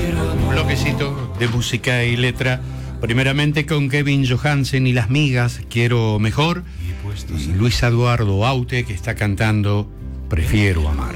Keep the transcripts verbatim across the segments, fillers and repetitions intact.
Un bloquecito de música y letra, primeramente con Kevin Johansen y Las Migas, Quiero Mejor, y Luis Eduardo Aute, que está cantando Prefiero Amar.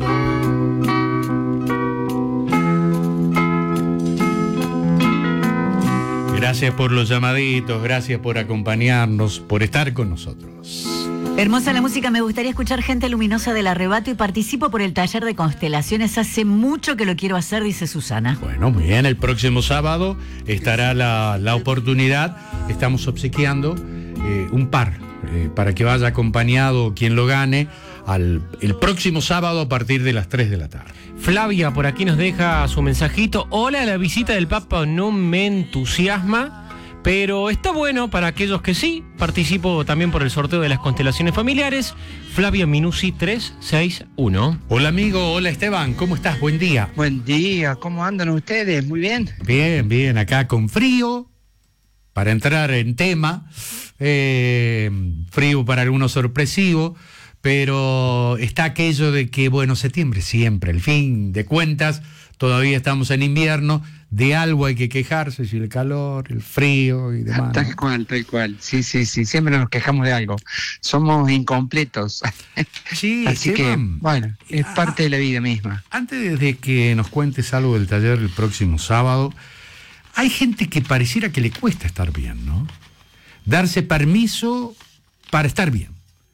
Gracias por los llamaditos, gracias por acompañarnos, por estar con nosotros. Hermosa la música, me gustaría escuchar Gente Luminosa del Arrebato y participo por el taller de constelaciones. Hace mucho que lo quiero hacer, dice Susana. Bueno, muy bien, el próximo sábado estará la, la oportunidad. Estamos obsequiando eh, un par eh, para que vaya acompañado quien lo gane al, el próximo sábado a partir de las tres de la tarde. Flavia por aquí nos deja su mensajito. Hola, la visita del Papa no me entusiasma, pero está bueno para aquellos que sí. Participo también por el sorteo de las constelaciones familiares. Flavia Minucci tres seis uno. Hola amigo, hola Esteban, ¿cómo estás? Buen día. Buen día, ¿cómo andan ustedes? Muy bien. Bien, bien, acá con frío, para entrar en tema, eh, frío para algunos sorpresivo, pero está aquello de que, bueno, septiembre siempre, el fin de cuentas, todavía estamos en invierno, de algo hay que quejarse, si el calor, el frío y demás. Tal cual, tal cual, sí, sí, sí, siempre nos quejamos de algo, somos incompletos. Sí, así Esteban, que, bueno, es parte de la vida misma. Antes de que nos cuentes algo del taller el próximo sábado, hay gente que pareciera que le cuesta estar bien, ¿no? Darse permiso para estar bien.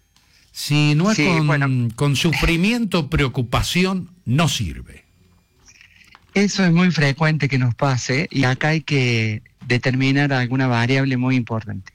Si no es sí, con, bueno. con sufrimiento, preocupación, no sirve. Eso es muy frecuente que nos pase y acá hay que determinar alguna variable muy importante.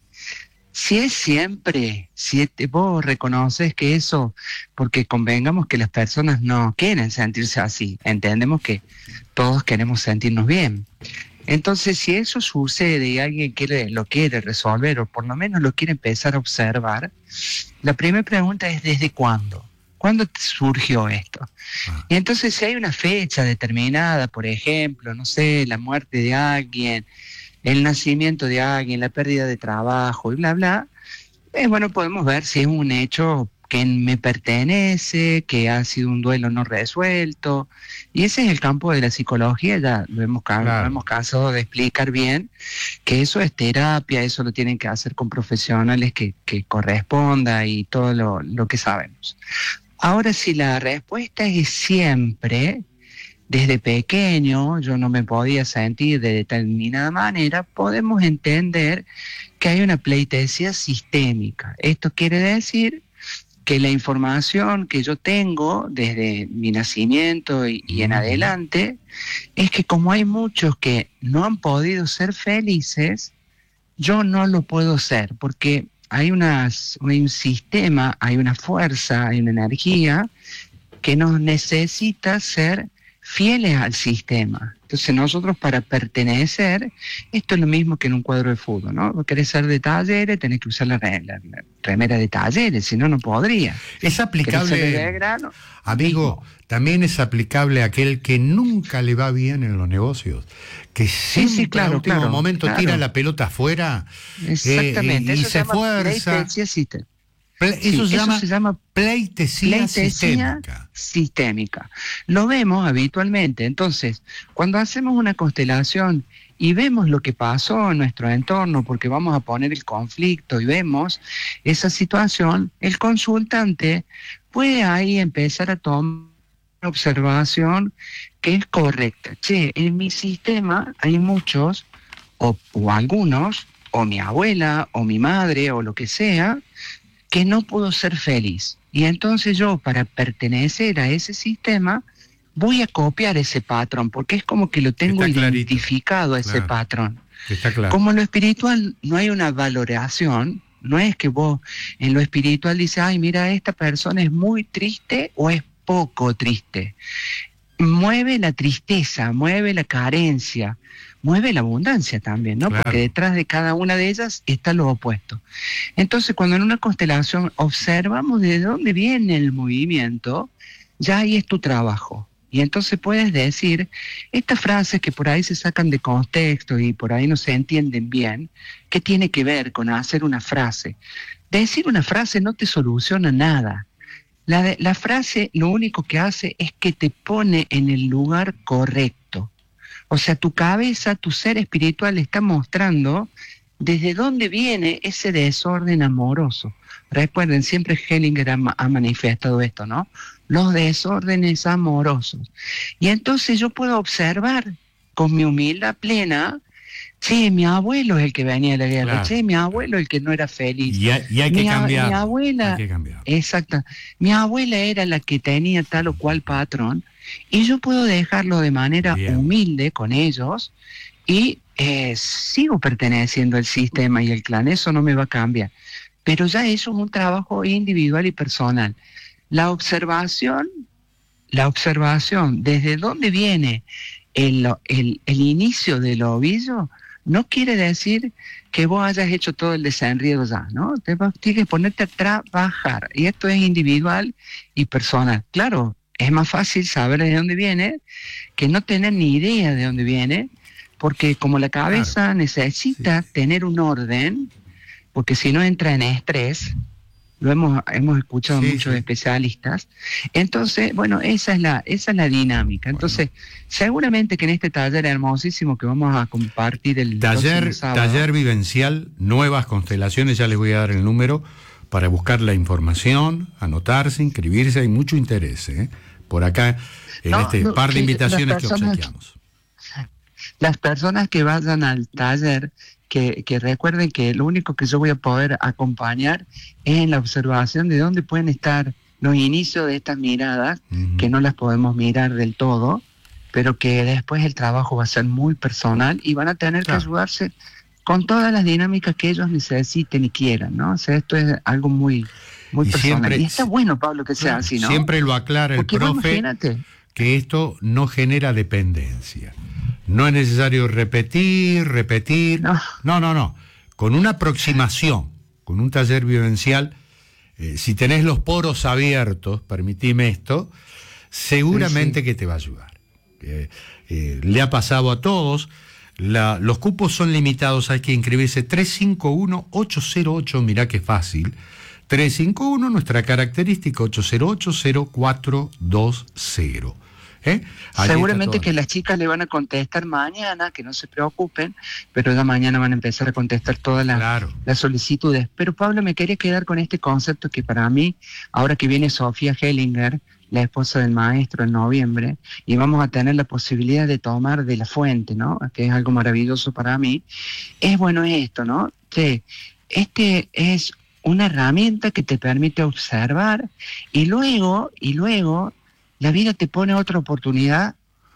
Si es siempre, si te, vos reconoces que eso, porque convengamos que las personas no quieren sentirse así, entendemos que todos queremos sentirnos bien. Entonces, si eso sucede y alguien quiere, lo quiere resolver o por lo menos lo quiere empezar a observar, la primera pregunta es ¿desde cuándo? ¿Cuándo te surgió esto? Ah. Y entonces si hay una fecha determinada, por ejemplo, no sé, la muerte de alguien, el nacimiento de alguien, la pérdida de trabajo y bla, bla, eh, bueno, podemos ver si es un hecho que me pertenece, que ha sido un duelo no resuelto, y ese es el campo de la psicología, ya lo hemos, claro. lo hemos cansado de explicar bien, que eso es terapia, eso lo tienen que hacer con profesionales que, que corresponda y todo lo, lo que sabemos. Ahora, si la respuesta es siempre, desde pequeño yo no me podía sentir de determinada manera, podemos entender que hay una pleitesía sistémica. Esto quiere decir que la información que yo tengo desde mi nacimiento y, y en adelante es que como hay muchos que no han podido ser felices, yo no lo puedo ser, porque hay, unas, hay un sistema, hay una fuerza, hay una energía que nos necesita ser fieles al sistema. Entonces nosotros para pertenecer, esto es lo mismo que en un cuadro de fútbol, ¿no? Vos querés ser de Talleres, tenés que usar la, la, la remera de Talleres, si no, no podría. Es aplicable, de grano, amigo, también es aplicable a aquel que nunca le va bien en los negocios, que siempre sí, sí, claro, en último claro, momento claro. tira la pelota afuera. Exactamente, eh, y, y eso se esfuerza. Eso, sí, se, eso llama se llama pleitesía, pleitesía sistémica. sistémica. Lo vemos habitualmente. Entonces, cuando hacemos una constelación y vemos lo que pasó en nuestro entorno, porque vamos a poner el conflicto y vemos esa situación, el consultante puede ahí empezar a tomar una observación que es correcta. Che, en mi sistema hay muchos, o, o algunos, o mi abuela, o mi madre, o lo que sea, que no pudo ser feliz. Y entonces yo, para pertenecer a ese sistema, voy a copiar ese patrón, porque es como que lo tengo identificado a ese claro. patrón. Está claro. Como en lo espiritual no hay una valoración, no es que vos en lo espiritual dices, ay, mira, esta persona es muy triste o es poco triste. Mueve la tristeza, mueve la carencia, mueve la abundancia también, ¿no? Claro. Porque detrás de cada una de ellas está lo opuesto. Entonces, cuando en una constelación observamos de dónde viene el movimiento, ya ahí es tu trabajo. Y entonces puedes decir, estas frases que por ahí se sacan de contexto y por ahí no se entienden bien, ¿qué tiene que ver con hacer una frase? Decir una frase no te soluciona nada. La, de, la frase lo único que hace es que te pone en el lugar correcto. O sea, tu cabeza, tu ser espiritual está mostrando desde dónde viene ese desorden amoroso. Recuerden, siempre Hellinger ha, ha manifestado esto, ¿no? Los desórdenes amorosos. Y entonces yo puedo observar con mi humildad plena, che, mi abuelo es el que venía de la guerra, claro. Che, mi abuelo es el que no era feliz. Y hay, y hay que mi, cambiar. Mi abuela, hay que cambiar. Exacto. Mi abuela era la que tenía tal o cual patrón, y yo puedo dejarlo de manera Bien. humilde con ellos, y eh, sigo perteneciendo al sistema y al clan, eso no me va a cambiar. Pero ya eso es un trabajo individual y personal. La observación, la observación, desde dónde viene el, el, el inicio del ovillo, no quiere decir que vos hayas hecho todo el desenriedo ya, ¿no? Te vas, tienes que ponerte a trabajar, y esto es individual y personal. Claro, es más fácil saber de dónde viene que no tener ni idea de dónde viene, porque como la cabeza claro. necesita sí. tener un orden, porque si no entra en estrés, lo hemos, hemos escuchado sí, muchos sí. especialistas, entonces, bueno, esa es la, esa es la dinámica. Entonces, bueno. seguramente que en este taller hermosísimo que vamos a compartir el taller, taller vivencial, nuevas constelaciones, ya les voy a dar el número para buscar la información, anotarse, inscribirse, hay mucho interés, ¿eh? Por acá, en no, este no, par de invitaciones personas, que obsequiamos. Las personas que vayan al taller, Que, que recuerden que lo único que yo voy a poder acompañar es en la observación de dónde pueden estar los inicios de estas miradas, uh-huh. que no las podemos mirar del todo, pero que después el trabajo va a ser muy personal y van a tener claro. que ayudarse con todas las dinámicas que ellos necesiten y quieran, ¿no? O sea, esto es algo muy, muy y personal. Siempre, y está bueno, Pablo, que sea así, ¿no? Siempre lo aclara el Porque profe, imagínate. que esto no genera dependencia. No es necesario repetir, repetir. No, no, no. no. Con una aproximación, con un taller vivencial, eh, si tenés los poros abiertos, permitime esto, seguramente sí, sí. que te va a ayudar. Eh, eh, le ha pasado a todos. La, los cupos son limitados, hay que inscribirse tres cinco uno, ocho cero ocho, mirá qué fácil. tres cinco uno, nuestra característica, ocho cero ocho, cero cuatro dos cero. ¿Eh? Seguramente que las chicas le van a contestar mañana, que no se preocupen, pero ya mañana van a empezar a contestar todas las, claro. las solicitudes. Pero Pablo, me quería quedar con este concepto que para mí, ahora que viene Sofía Hellinger, la esposa del maestro, en noviembre, y vamos a tener la posibilidad de tomar de la fuente, ¿no? Que es algo maravilloso para mí. Es bueno esto, ¿no? Sí, este es una herramienta que te permite observar y luego, y luego, la vida te pone otra oportunidad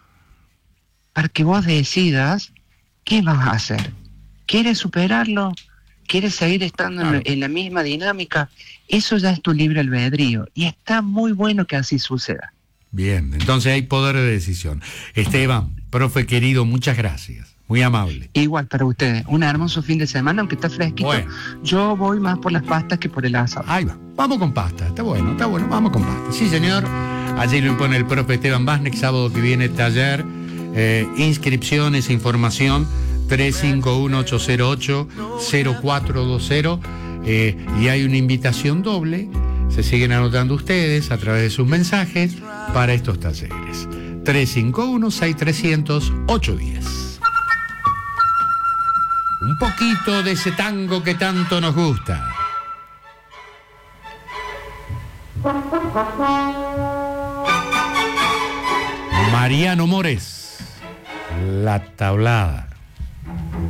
para que vos decidas qué vas a hacer. ¿Quieres superarlo? ¿Quieres seguir estando claro. en, en la misma dinámica? Eso ya es tu libre albedrío. Y está muy bueno que así suceda. Bien, entonces hay poder de decisión. Esteban, profe querido, muchas gracias. Muy amable. Igual para ustedes. Un hermoso fin de semana, aunque está fresquito. Bueno. Yo voy más por las pastas que por el asado. Ahí va. Vamos con pasta. Está bueno, está bueno. Vamos con pasta. Sí, señor. Allí lo impone el profe Esteban Basnek, sábado que viene taller, eh, inscripciones, información, tres cinco uno, ocho cero ocho, cero cuatro dos cero, eh, y hay una invitación doble, se siguen anotando ustedes a través de sus mensajes para estos talleres. tres cinco uno, seis tres cero cero, ocho uno cero. Un poquito de ese tango que tanto nos gusta. Mariano Mores, La Tablada.